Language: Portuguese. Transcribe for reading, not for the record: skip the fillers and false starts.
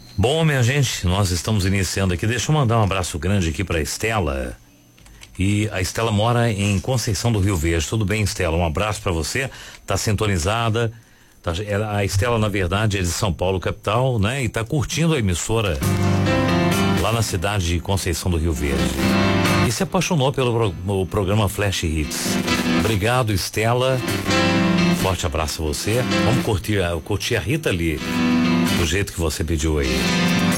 Bom, minha gente, nós estamos iniciando aqui. Deixa eu mandar um abraço grande aqui para Estela. E a Estela mora em Conceição do Rio Verde. Tudo bem, Estela? Um abraço para você. Tá sintonizada. A Estela, na verdade, é de São Paulo, capital, né? E tá curtindo a emissora lá na cidade de Conceição do Rio Verde. E se apaixonou pelo programa Flash Hits. Obrigado, Estela. Forte abraço a você. Vamos curtir a Rita Lee do jeito que você pediu aí.